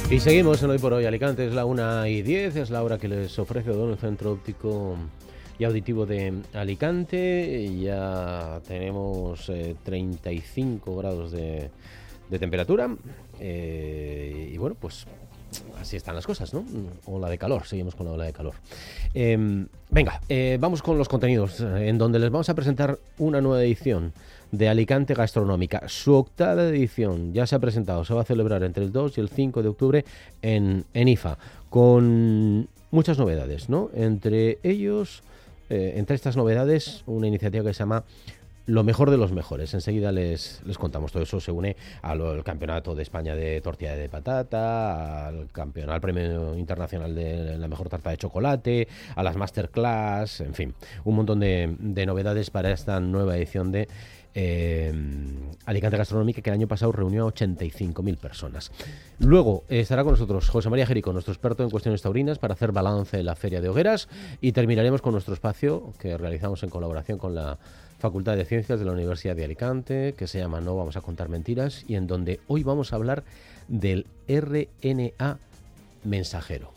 Y seguimos en Hoy por Hoy Alicante, es la 1:10, es la hora que les ofrece Odón, el Centro Óptico y Auditivo de Alicante. Ya tenemos 35 grados de temperatura y bueno, pues así están las cosas, ¿no? Ola de calor, seguimos con la ola de calor. Venga, vamos con los contenidos, en donde les vamos a presentar una nueva edición de Alicante Gastronómica. Su octava edición ya se ha presentado, se va a celebrar entre el 2 y el 5 de octubre en IFA, con muchas novedades, ¿no? Entre estas novedades, una iniciativa que se llama Lo mejor de los mejores. Enseguida les contamos. Todo eso se une al Campeonato de España de tortilla de patata, al Premio Internacional de la mejor tarta de chocolate, a las masterclass, en fin, un montón de novedades para esta nueva edición de Alicante Gastronómica, que el año pasado reunió a 85.000 personas. Luego estará con nosotros José María Jerico, nuestro experto en cuestiones taurinas, para hacer balance de la Feria de Hogueras, y terminaremos con nuestro espacio que realizamos en colaboración con la Facultad de Ciencias de la Universidad de Alicante, que se llama No vamos a contar mentiras, y en donde hoy vamos a hablar del RNA mensajero.